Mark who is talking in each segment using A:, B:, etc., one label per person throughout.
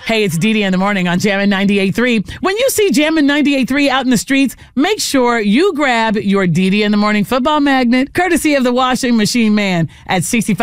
A: Hey, it's Dee Dee in the morning on Jammin' 98.3. When you see Jammin' 98.3 out in the streets, make sure you grab your Dee Dee in the morning football magnet, courtesy of the washing machine man at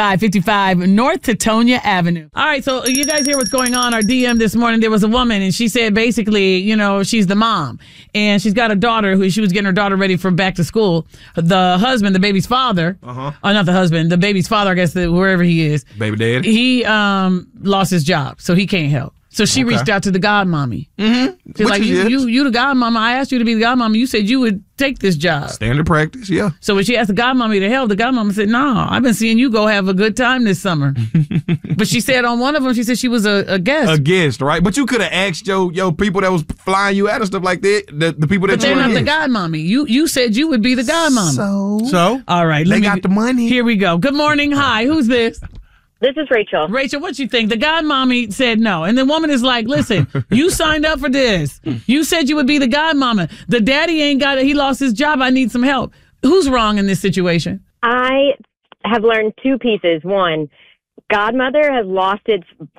A: 6555 North Tetonia Avenue. All right, so you guys hear what's going on. Our DM this morning, there was a woman, and she said basically, you know, she's the mom, and she's got a daughter who she was getting her daughter ready for back to school. The husband, the baby's father, not the husband, the baby's father, I guess, wherever he is.
B: Baby dad.
A: He lost his job, so he can't help. So she reached out to the godmommy. She's like, you the godmama. I asked you to be the godmama. You said you would take this job.
B: Standard practice, yeah.
A: So when she asked the godmommy to help, the godmama said, no, I've been seeing you go have a good time this summer. But she said on one of them, she said she was a guest.
B: A guest, right? But you could have asked your people that was flying you out and stuff like that, the people that
A: but they're not the godmommy. You said you would be the godmommy.
B: So?
A: All right.
B: They got the money.
A: Here we go. Good morning. Hi. Who's this?
C: This is Rachel.
A: Rachel, what you think? The godmommy said no. And the woman is like, listen, you signed up for this. You said you would be the godmama. The daddy ain't got it. He lost his job. I need some help. Who's wrong in this situation?
C: I have learned two pieces. One, godmother has lost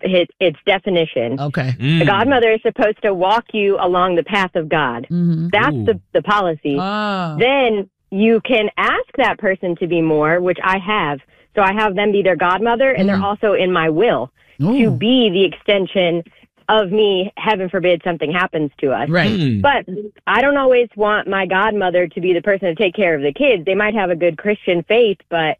C: its definition.
A: Okay.
C: The godmother is supposed to walk you along the path of God. That's the policy. Then you can ask that person to be more, which I have. So I have them be their godmother, and they're also in my will to be the extension of me, heaven forbid something happens to us.
A: Right.
C: But I don't always want my godmother to be the person to take care of the kids. They might have a good Christian faith, but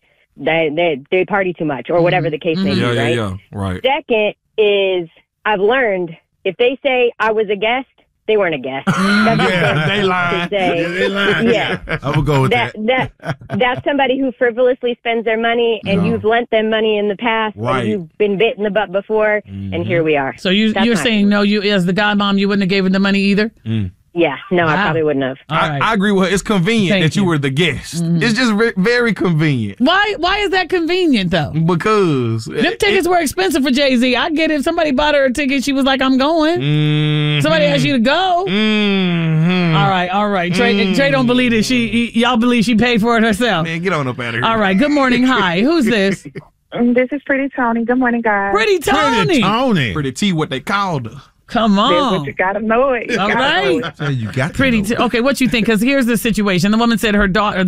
C: they party too much or whatever the case may be, right?
B: Yeah, right.
C: Second is I've learned if they say I was a guest, they weren't a guest.
B: They lied. They lied.
C: Yeah.
B: I would go with that.
C: That's somebody who frivolously spends their money, and you've lent them money in the past,
B: right.
C: and you've been bit in the butt before, and here we are.
A: So you're saying no, you as the godmom, you wouldn't have given the money either?
C: Yeah, no, I probably wouldn't have.
B: I agree with her. It's convenient that you were the guest. It's just very convenient.
A: Why is that convenient, though?
B: Because
A: them tickets were expensive for Jay-Z. I get it. If somebody bought her a ticket, she was like, I'm going. Somebody asked you to go. All right. Trey don't believe it. Y'all believe she paid for it herself.
B: Man, get on up out of here.
A: All right. Good morning. Hi. Who's this?
D: This is Pretty Tony. Good morning, guys.
A: Pretty Tony.
B: Pretty T, what they called her.
A: Come on.
D: That's what you gotta know it.
A: All right.
B: So you got
A: Pretty okay, what you think? Because here's the situation. The woman said her daughter,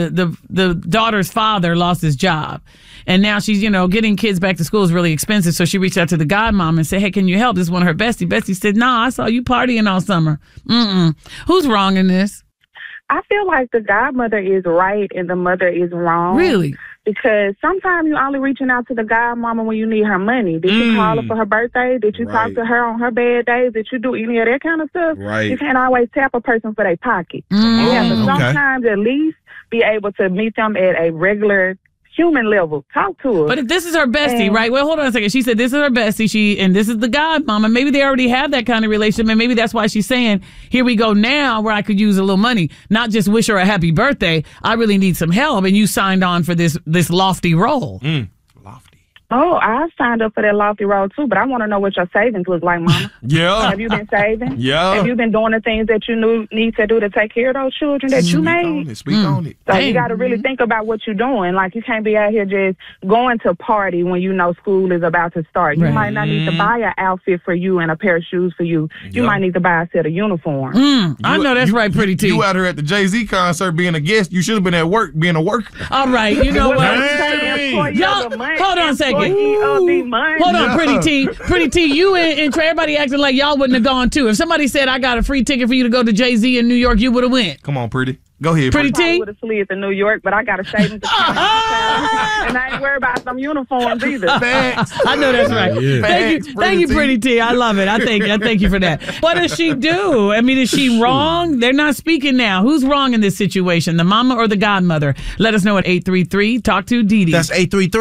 A: the daughter's father lost his job. And now she's, getting kids back to school is really expensive. So she reached out to the godmom and said, hey, can you help? This is one of her bestie. Bestie said, nah, I saw you partying all summer. Who's wrong in this?
D: I feel like the godmother is right and the mother is wrong.
A: Really?
D: Because sometimes you're only reaching out to the godmama when you need her money. Did you call her for her birthday? Did you talk to her on her bad days? Did you do any of that kind of stuff?
B: Right.
D: You can't always tap a person for their pocket. You have to sometimes at least be able to meet them at a regular human level. Talk to her.
A: But if this is her bestie, right? Well, hold on a second. She said this is her bestie. And this is the godmama. Maybe they already have that kind of relationship, and maybe that's why she's saying, "Here we go now, where I could use a little money, not just wish her a happy birthday. I really need some help." And you signed on for this lofty role.
B: Lofty.
D: Oh, I signed up for that lofty role too, but I want to know what your savings look like, Mama.
B: Yeah.
D: Have you been saving?
B: Yeah.
D: Have you been doing the things that you need to do to take care of those children that you made?
B: Speak on it.
D: So you got to really think about what you're doing. Like, you can't be out here just going to party when you know school is about to start. You might not need to buy an outfit for you and a pair of shoes for you. You might need to buy a set of uniforms.
A: I know that's right, Pretty T.
B: You out here at the Jay-Z concert being a guest. You should have been at work being a worker.
A: All right, you know what? Y'all, hold on a second. Hold on, Pretty T. Pretty T, you and Trey, everybody acting like y'all wouldn't have gone too. If somebody said, I got a free ticket for you to go to Jay-Z in New York, you would have went.
B: Come on, Pretty. Go ahead.
A: Pretty T.
D: I would have slid to New York, but I got a savings account. And I ain't worried about some uniforms either.
A: I know that's right. Yeah. Thank you, Pretty T. I love it. I thank you for that. What does she do? I mean, is she wrong? They're not speaking now. Who's wrong in this situation? The mama or the godmother? Let us know at 833. Talk to Dee Dee.
E: That's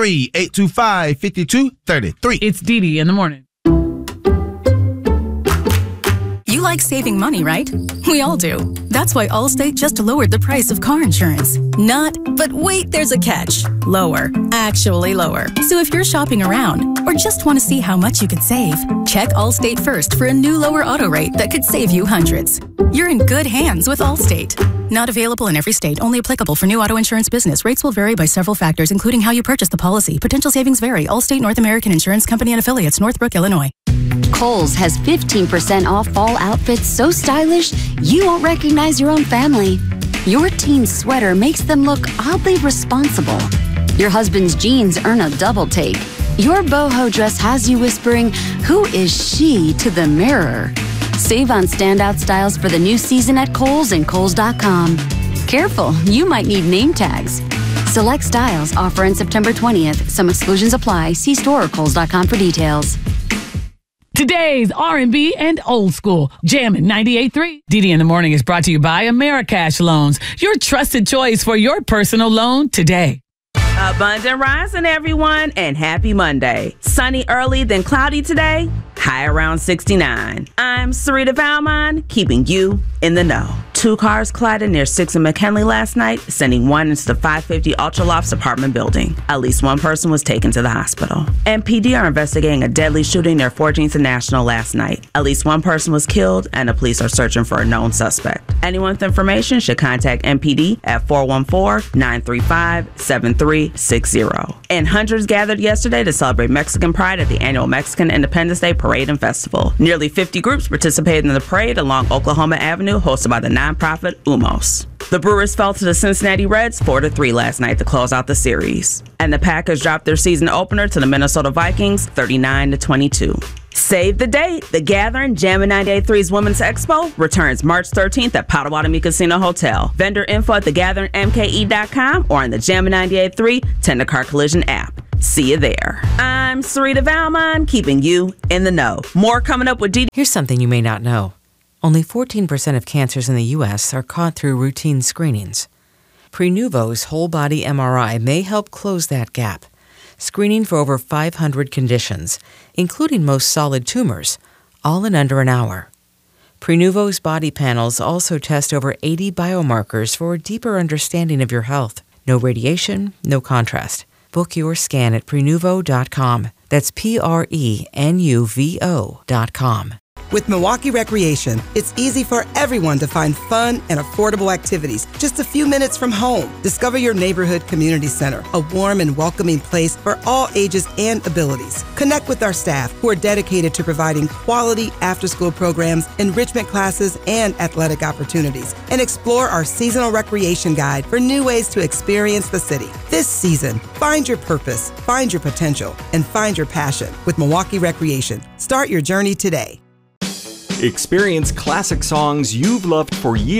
E: 833-825-5233.
A: It's Dee Dee in the morning.
F: You like saving money, right? We all do. That's why Allstate just lowered the price of car insurance. But wait, there's a catch. Lower. Actually lower. So if you're shopping around or just want to see how much you could save, check Allstate first for a new lower auto rate that could save you hundreds. You're in good hands with Allstate. Not available in every state. Only applicable for new auto insurance business. Rates will vary by several factors, including how you purchase the policy. Potential savings vary. Allstate North American Insurance Company and Affiliates, Northbrook, Illinois.
E: Kohl's has 15% off fall outfits so stylish you won't recognize your own family. Your teen's sweater makes them look oddly responsible. Your husband's jeans earn a double take. Your boho dress has you whispering, "Who is she?" to the mirror. Save on standout styles for the new season at Kohl's and Kohl's.com. Careful, you might need name tags. Select styles offer in September 20th. Some exclusions apply. See store or Kohl's.com for details.
A: Today's R&B and old school. Jammin' 98.3. DD in the Morning is brought to you by Americash Loans, your trusted choice for your personal loan today.
G: Abundant rising, everyone, and happy Monday. Sunny early, then cloudy today. High around 69. I'm Sarita Valmont, keeping you in the know. 2 cars collided near 6th and McKinley last night, sending one into the 550 Ultralofts apartment building. At least one person was taken to the hospital. MPD are investigating a deadly shooting near 14th and National last night. At least one person was killed, and the police are searching for a known suspect. Anyone with information should contact MPD at 414-935-7360. And hundreds gathered yesterday to celebrate Mexican Pride at the annual Mexican Independence Day Parade and Festival. Nearly 50 groups participated in the parade along Oklahoma Avenue, hosted by the nonprofit Umos. The Brewers fell to the Cincinnati Reds 4-3 last night to close out the series. And the Packers dropped their season opener to the Minnesota Vikings 39-22. Save the date. The Gathering, Jammin' 98.3's Women's Expo, returns March 13th at Potawatomi Casino Hotel. Vendor info at thegatheringmke.com or on the Jammin' 98.3 Tender Car Collision app. See you there. I'm Sarita Valmont, keeping you in the know. More coming up with DD.
H: Here's something you may not know. Only 14% of cancers in the U.S. are caught through routine screenings. Prenuvo's whole-body MRI may help close that gap, screening for over 500 conditions, including most solid tumors, all in under an hour. Prenuvo's body panels also test over 80 biomarkers for a deeper understanding of your health. No radiation, no contrast. Book your scan at Prenuvo.com. That's Prenuvo.com.
I: With Milwaukee Recreation, it's easy for everyone to find fun and affordable activities just a few minutes from home. Discover your neighborhood community center, a warm and welcoming place for all ages and abilities. Connect with our staff who are dedicated to providing quality after-school programs, enrichment classes, and athletic opportunities. And explore our seasonal recreation guide for new ways to experience the city. This season, find your purpose, find your potential, and find your passion with Milwaukee Recreation. Start your journey today.
J: Experience classic songs you've loved for years